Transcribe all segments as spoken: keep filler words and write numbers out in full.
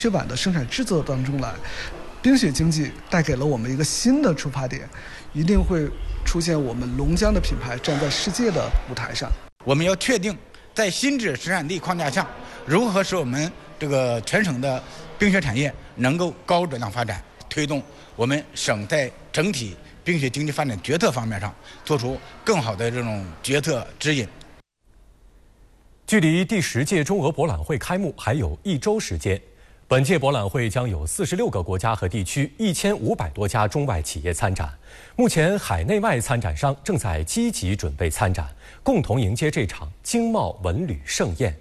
雪板的生产制作当中来，冰雪经济带给了我们一个新的出发点，一定会出现我们龙江的品牌站在世界的舞台上。 我们要确定在新质生产力框架下，如何使我们这个全省的冰雪产业能够高质量发展，推动我们省在整体冰雪经济发展决策方面上做出更好的这种决策指引。 距离第十届中俄博览会开幕还有一周时间，本届博览会将有四十六个国家和地区一千五百多家中外企业参展。目前，海内外参展商正在积极准备参展，共同迎接这场经贸文旅盛宴。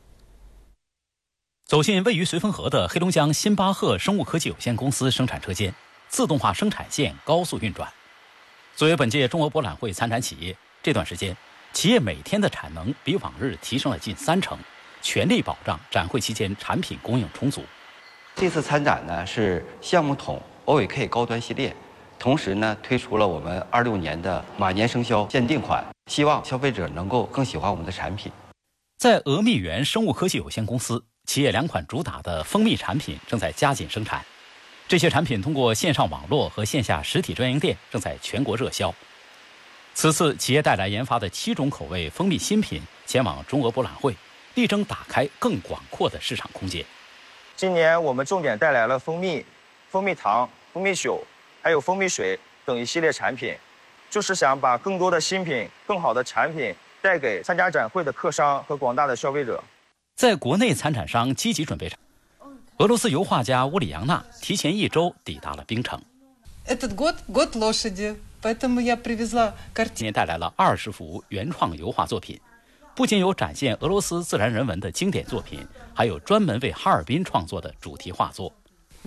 走进位于绥芬河的黑龙江新巴赫生物科技有限公司生产车间，自动化生产线高速运转。作为本届中俄博览会参展企业，这段时间企业每天的产能比往日提升了近三成，全力保障展会期间产品供应充足。 这次参展呢是橡木桶 O V K 高端系列，同时呢推出了我们二六年的马年生肖限定款，希望消费者能够更喜欢我们的产品。 在峨蜜源生物科技有限公司，企业两款主打的蜂蜜产品正在加紧生产，这些产品通过线上网络和线下实体专营店正在全国热销。此次企业带来研发的七种口味蜂蜜新品前往中俄博览会，力争打开更广阔的市场空间。 今年我们重点带来了蜂蜜、蜂蜜糖、蜂蜜酒，还有蜂蜜水等一系列产品，就是想把更多的新品、更好的产品带给参加展会的客商和广大的消费者。 在国内参展商积极准备上，俄罗斯油画家乌里扬娜提前一周抵达了冰城。今年带来了二十幅原创油画作品，不仅有展现俄罗斯自然人文的经典作品，还有专门为哈尔滨创作的主题画作。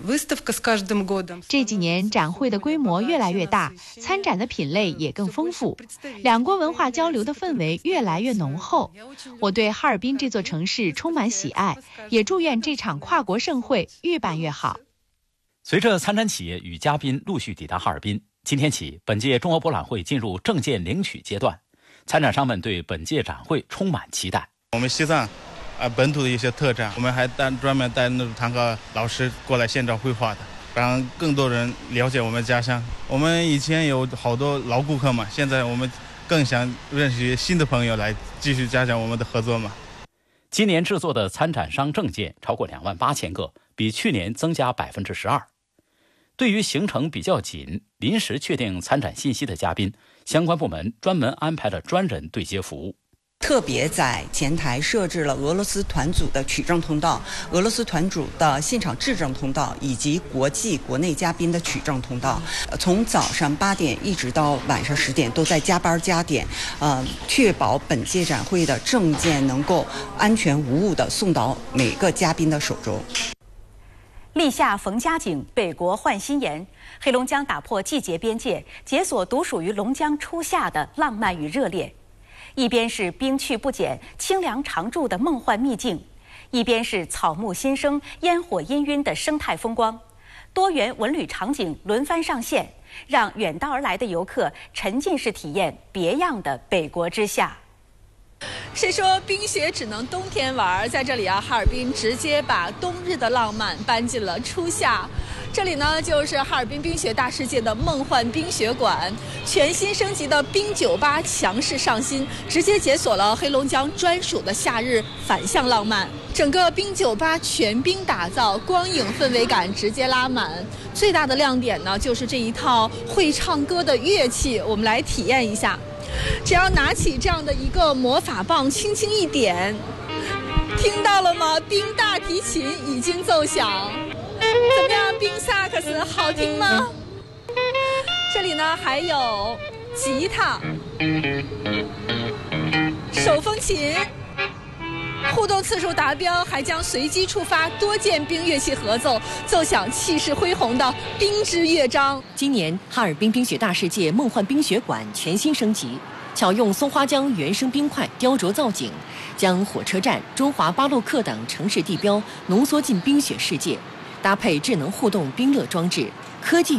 这几年展会的规模越来越大，参展的品类也更丰富，两国文化交流的氛围越来越浓厚。我对哈尔滨这座城市充满喜爱，也祝愿这场跨国盛会越办越好。 随着参展企业与嘉宾陆续抵达哈尔滨，今天起，本届中俄博览会进入证件领取阶段，参展商们对本届展会充满期待。 我们西藏啊，本土的一些特产，我们还带专门带那种堂课老师过来现场绘画的，让更多人了解我们家乡。我们以前有好多老顾客嘛，现在我们更想认识新的朋友，来继续加强我们的合作嘛。 今年制作的参展商证件超过两万八千个，比去年增加百分之十二。对于行程比较紧、临时确定参展信息的嘉宾，相关部门专门安排了专人对接服务。 特别在前台设置了俄罗斯团组的取证通道、俄罗斯团组的现场质证通道以及国际国内嘉宾的取证通道。从早上八点一直到晚上十点都在加班加点，呃，确保本届展会的证件能够安全无误地送到每个嘉宾的手中。 立夏逢佳景，北国换新颜。黑龙江打破季节边界，解锁独属于龙江初夏的浪漫与热烈。一边是冰去不减、清凉常驻的梦幻秘境，一边是草木新生、烟火氤氲的生态风光，多元文旅场景轮番上线，让远道而来的游客沉浸式体验别样的北国之夏。 谁说冰雪只能冬天玩？在这里啊，哈尔滨直接把冬日的浪漫搬进了初夏。这里呢，就是哈尔滨冰雪大世界的梦幻冰雪馆，全新升级的冰酒吧强势上新，直接解锁了黑龙江专属的夏日反向浪漫。整个冰酒吧全冰打造，光影氛围感直接拉满。最大的亮点呢，就是这一套会唱歌的乐器，我们来体验一下。只要拿起这样的一个魔法棒，轻轻一点，听到了吗？冰大提琴已经奏响。怎么样，冰萨克斯好听吗？这里呢还有吉他、手风琴，互动次数达标，还将随机触发多件冰乐器合奏，奏响气势恢宏的冰之乐章。 今年哈尔滨冰雪大世界梦幻冰雪馆全新升级，巧用松花江原生冰块雕琢造景，将火车站、中华巴洛克等城市地标浓缩进冰雪世界，搭配智能互动冰乐装置，科技